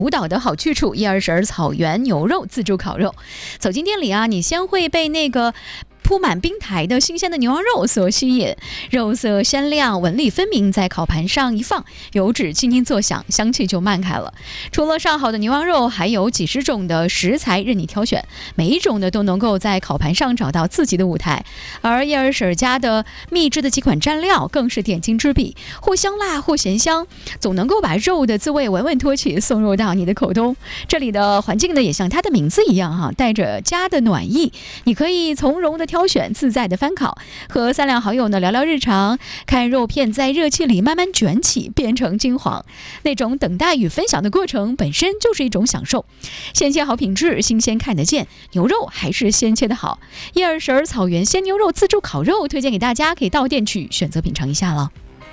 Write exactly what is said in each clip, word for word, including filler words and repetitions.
舞蹈的好去处，叶儿婶草原牛肉自助烤肉。走进店里啊，你先会被那个铺满冰台的新鲜的牛羊肉所吸引，肉色鲜亮，纹理分明，在烤盘上一放，油脂轻轻作响，香气就漫开了。除了上好的牛羊肉，还有几十种的食材任你挑选，每一种呢都能够在烤盘上找到自己的舞台。而叶儿婶家的秘制的几款蘸料更是点睛之笔，或香辣或咸香，总能够把肉的滋味稳稳托起，送入到你的口中。这里的环境呢，也像它的名字一样哈，带着家的暖意，你可以从容的挑选，自在的翻烤，和三两好友呢聊聊日常，看肉片在热气里慢慢卷起，变成金黄，那种等待与分享的过程本身就是一种享受。鲜切好品质，新鲜看得见，牛肉还是鲜切的好。叶儿婶草原鲜牛肉自助烤肉推荐给大家，可以到店去选择品尝一下了。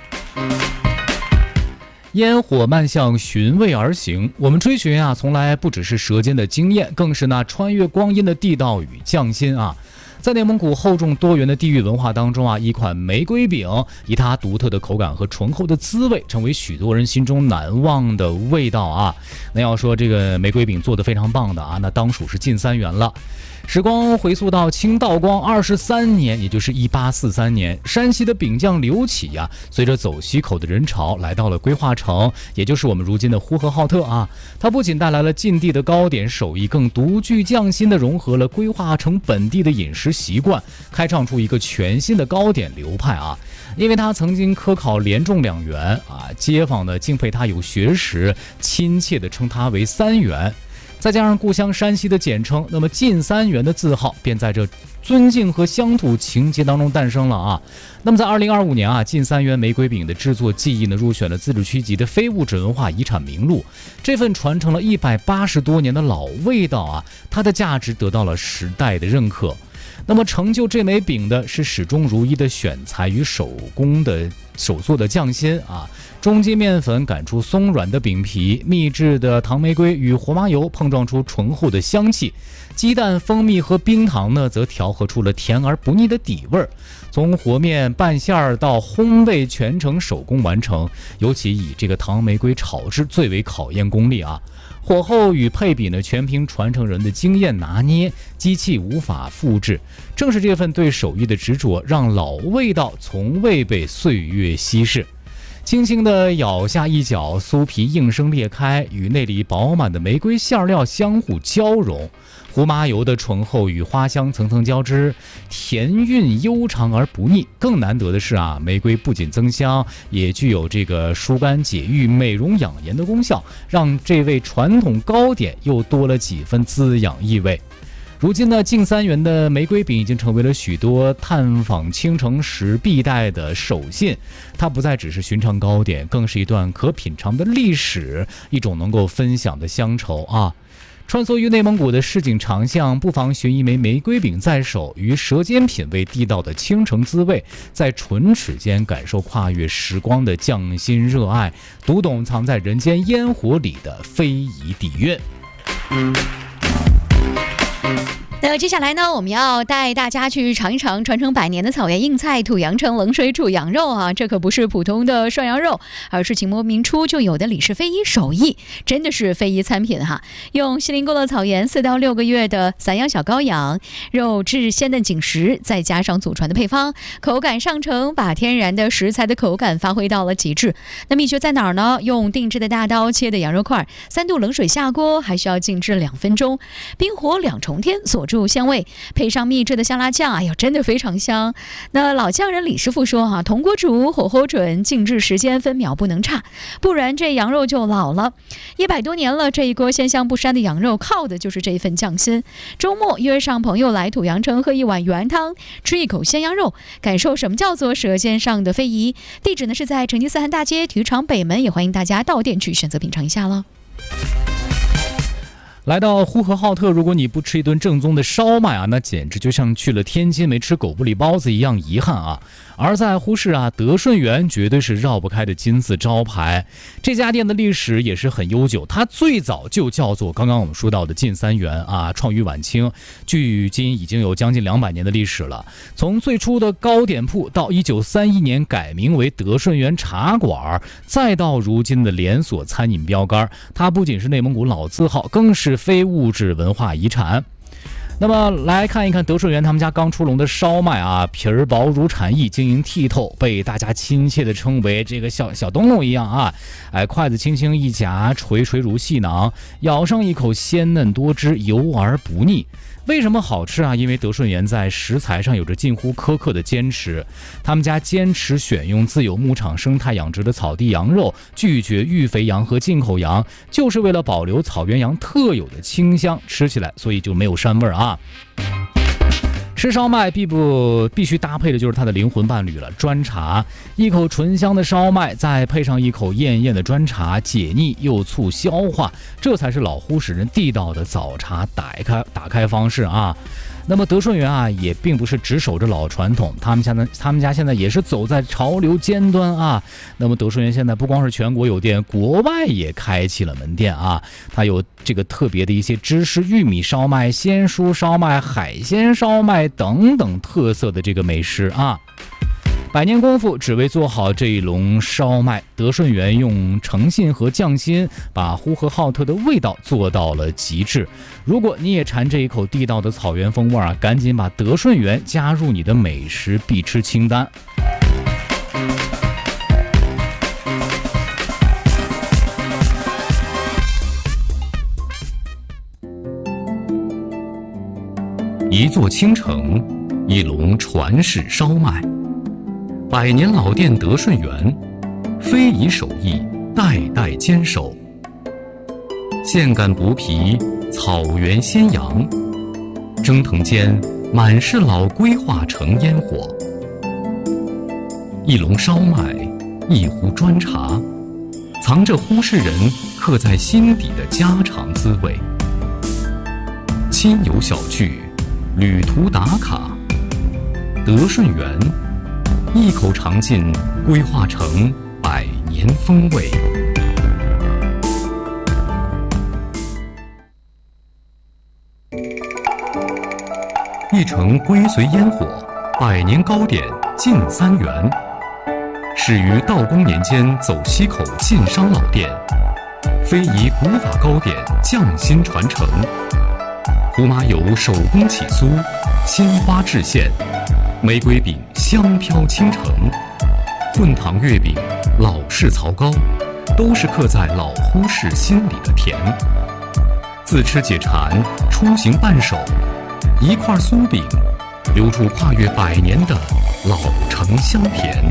烟火漫向寻味而行，我们追寻啊，从来不只是舌尖的经验，更是那穿越光阴的地道与匠心啊。在内蒙古厚重多元的地域文化当中啊，一款玫瑰饼以它独特的口感和醇厚的滋味，成为许多人心中难忘的味道啊。那要说这个玫瑰饼做得非常棒的啊，那当属是近三元了。时光回溯到清道光二十三年，也就是一八四三年，山西的饼匠刘启呀、啊，随着走西口的人潮来到了归化城，也就是我们如今的呼和浩特啊。他不仅带来了晋地的糕点手艺，更独具匠心地融合了归化城本地的饮食习惯，开创出一个全新的糕点流派啊。因为他曾经科考连中两元啊，街坊呢敬佩他有学识，亲切地称他为三元。再加上故乡山西的简称，那么晋三元的字号便在这尊敬和乡土情结当中诞生了啊。那么在二零二五年啊，晋三元玫瑰饼的制作技艺呢入选了自治区级的非物质文化遗产名录。这份传承了一百八十多年的老味道啊，它的价值得到了时代的认可。那么成就这枚饼的是始终如一的选材与手工的手做的匠心啊。中筋面粉擀出松软的饼皮，秘制的糖玫瑰与活麻油碰撞出醇厚的香气，鸡蛋、蜂蜜和冰糖呢，则调和出了甜而不腻的底味儿。从和面、拌馅儿到烘焙，全程手工完成，尤其以这个糖玫瑰炒制最为考验功力啊。火候与配比呢，全凭传承人的经验拿捏，机器无法复制。正是这份对手艺的执着，让老味道从未被岁月稀释。轻轻地咬下一角，酥皮应声裂开，与内里饱满的玫瑰馅料相互交融，胡麻油的醇厚与花香层层交织，甜韵悠长而不腻。更难得的是啊，玫瑰不仅增香，也具有这个疏肝解郁、美容养颜的功效，让这味传统糕点又多了几分滋养意味。如今呢，晋三元的玫瑰饼已经成为了许多探访青城时必带的手信。它不再只是寻常糕点，更是一段可品尝的历史，一种能够分享的乡愁啊！穿梭于内蒙古的市井长巷，不妨寻一枚玫瑰饼在手，于舌尖品味地道的青城滋味，在唇齿间感受跨越时光的匠心热爱，读懂藏在人间烟火里的非遗底蕴。 那接下来呢，我们要带大家去尝一尝传承百年的草原硬菜土阳城冷水煮羊肉啊！这可不是普通的涮羊肉，而是清末明初就有的李氏非遗手艺，真的是非遗餐品哈！用西林沟的草原四到六个月的散养小羔羊，肉质鲜嫩紧实，再加上祖传的配方，口感上乘，把天然的食材的口感发挥到了极致。那秘诀在哪儿呢？用定制的大刀切的羊肉块，三度冷水下锅，还需要静置两分钟，冰火两重天锁住香味，配上秘制的香辣酱，哎呦，真的非常香。那老匠人李师傅说啊，铜锅煮，火候准，静置时间分秒不能差，不然这羊肉就老了。一百多年了，这一锅鲜香不膻的羊肉，靠的就是这一份匠心。周末约上朋友来土阳城喝一碗原汤，吃一口鲜羊肉，感受什么叫做舌尖上的非遗。地址呢是在成吉思汗大街体育场北门，也欢迎大家到店去选择品尝一下了。 来到呼和浩特，如果你不吃一顿正宗的烧麦啊，那简直就像去了天津没吃狗不理包子一样遗憾啊。而在呼市啊，德顺园绝对是绕不开的金字招牌。这家店的历史也是很悠久，它最早就叫做刚刚我们说到的晋三园啊，创于晚清，距今已经有将近两百年的历史了。从最初的糕点铺到一九三一年改名为德顺园茶馆，再到如今的连锁餐饮标杆，它不仅是内蒙古老字号，更是非物质文化遗产。那么来看一看德顺园他们家刚出笼的烧麦啊，皮儿薄如蝉翼，晶莹剔透，被大家亲切地称为这个小小东龙一样啊。哎，筷子轻轻一夹，垂垂如细囊，咬上一口鲜嫩多汁，油而不腻。为什么好吃啊？因为德顺园在食材上有着近乎苛刻的坚持，他们家坚持选用自有牧场生态养殖的草地羊肉，拒绝育肥羊和进口羊，就是为了保留草原羊特有的清香，吃起来所以就没有膻味啊。吃烧麦必不必须搭配的就是它的灵魂伴侣了，砖茶。一口醇香的烧麦，再配上一口艳艳的砖茶，解腻又促消化，这才是老呼市人地道的早茶打开打开方式啊。那么德顺园啊，也并不是只守着老传统，他们家呢，他们家现在也是走在潮流尖端啊。那么德顺园现在不光是全国有店，国外也开启了门店啊。它有这个特别的一些芝士玉米烧麦、鲜蔬烧麦、海鲜烧麦等等特色的这个美食啊。百年功夫只为做好这一笼烧麦，德顺园用诚信和匠心把呼和浩特的味道做到了极致。如果你也馋这一口地道的草原风味啊，赶紧把德顺园加入你的美食必吃清单。 一座倾城，一笼传世烧麦。百年老店德顺园，非遗手艺代代坚守。现擀薄皮，草原鲜羊，蒸腾间满是老规划成烟火。一笼烧麦，一壶砖茶，藏着呼市人刻在心底的家常滋味。亲友小聚，旅途打卡，德顺园一口尝尽，规划成百年风味。一城归随烟火，百年糕点晋三园。始于道光年间走西口晋商老店，非遗古法糕点匠心传承。胡麻油手工起酥，鲜花制馅，玫瑰饼香飘倾城，混糖月饼、老式槽糕，都是刻在老呼市心里的甜。自吃解馋，出行伴手，一块酥饼，流出跨越百年的老城香甜。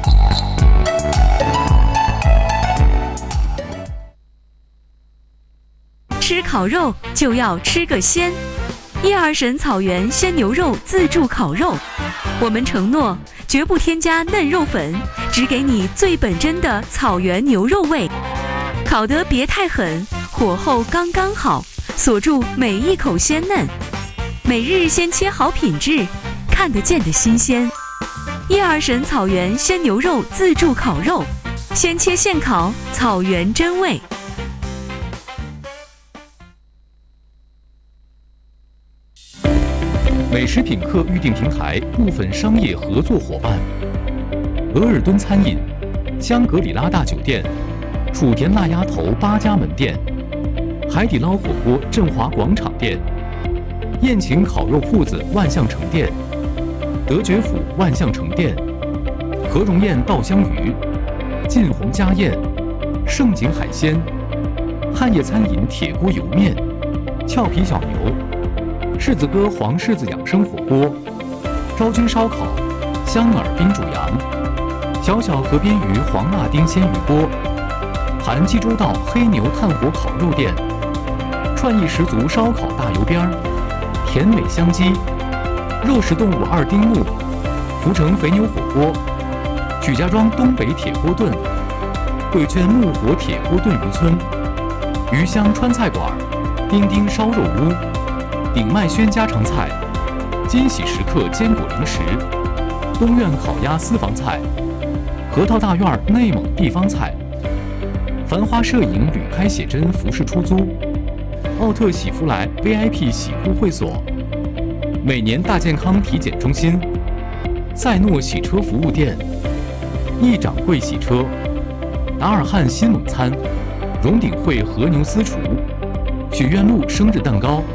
吃烤肉就要吃个鲜，叶二婶草原鲜牛肉自助烤肉，我们承诺绝不添加嫩肉粉，只给你最本真的草原牛肉味，烤得别太狠，火候刚刚好，锁住每一口鲜嫩，每日先切好品质，看得见的新鲜。叶二婶草原鲜牛肉自助烤肉，现切现烤，草原真味。 美食品客预订平台部分商业合作伙伴：额尔敦餐饮、香格里拉大酒店、楚田辣鸭头八家门店、海底捞火锅振华广场店、宴请烤肉铺子万象城店、德觉府万象城店、何荣宴稻香鱼、晋宏家宴、盛景海鲜、汉业餐饮铁锅油面、俏皮小牛、柿子哥黄柿子养生火锅、昭君烧烤、香耳冰煮羊、小小河边鱼黄辣丁鲜鱼锅、韩济州道黑牛炭火烤肉店、创意十足烧烤大油边儿、甜美香鸡、肉食动物二丁目、福城肥牛火锅、曲家庄东北铁锅炖、贵圈木火铁锅炖渔村、鱼香川菜馆、 丁丁烧肉屋、鼎麦轩家常菜、金喜时刻坚果零食、东苑烤鸭私房菜、核桃大院内蒙地方菜、繁花摄影旅拍写真服饰出租、奥特喜福来 V I P 洗护会所、每年大健康体检中心、赛诺洗车服务店、一掌柜洗车、达尔汉新蒙餐、荣鼎汇和牛私厨、许愿路生日蛋糕、